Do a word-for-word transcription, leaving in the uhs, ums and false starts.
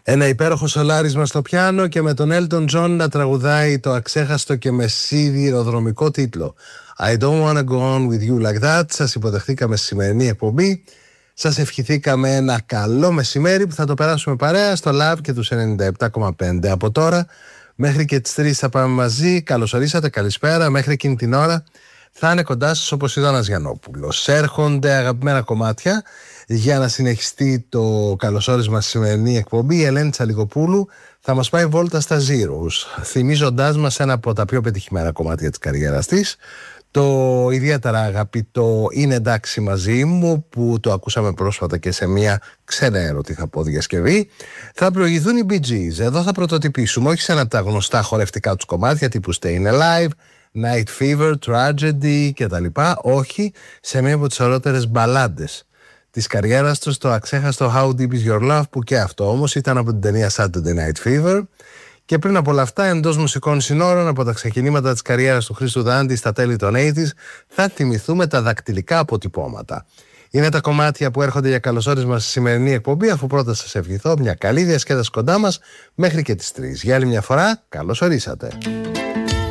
Ένα υπέροχο σολάρισμα στο πιάνο και με τον Elton John να τραγουδάει το αξέχαστο και με σιδηροδρομικό τίτλο I don't wanna go on with you like that. Σας υποδεχθήκαμε στη σημερινή εκπομπή. Σας ευχηθήκαμε ένα καλό μεσημέρι που θα το περάσουμε παρέα στο Love και τους ενενήντα επτά κόμμα πέντε. Από τώρα μέχρι και τις τρεις θα πάμε μαζί. Καλώς ορίσατε, καλησπέρα. Μέχρι εκείνη την ώρα θα είναι κοντά σας όπως ήταν ο Άννας Γιαννόπουλος. Έρχονται αγαπημένα κομμάτια για να συνεχιστεί το καλωσόρισμα στη σημερινή εκπομπή. Η Ελένη Τσαλικοπούλου θα μας πάει βόλτα στα Zeros, θυμίζοντάς μας ένα από τα πιο πετυχημένα κομμάτια της καριέρας της, το ιδιαίτερα αγαπητό Είναι εντάξει μαζί μου, που το ακούσαμε πρόσφατα και σε μια ξενέρωτη θα πω διασκευή. Θα προηγηθούν οι Bee Gees. Εδώ θα πρωτοτυπήσουμε όχι σε ένα από τα γνωστά χορευτικά τους κομμάτια τύπου Stayin' Alive, Night Fever, Tragedy κτλ. Όχι, σε μία από τις ωραίτερες μπαλάντες της καριέρας τους, το αξέχαστο How Deep Is Your Love, που και αυτό όμως ήταν από την ταινία Saturday Night Fever. Και πριν από όλα αυτά, εντός μουσικών συνόρων, από τα ξεκινήματα της καριέρας του Χρήστου Δάντη στα τέλη των ογδόντα, θα θυμηθούμε τα δακτυλικά αποτυπώματα. Είναι τα κομμάτια που έρχονται για καλωσόρισμα στη σημερινή εκπομπή, αφού πρώτα σας ευχηθώ μια καλή διασκέδαση κοντά μας μέχρι και τις τρεις. Για άλλη μια φορά, καλώς ορίσατε.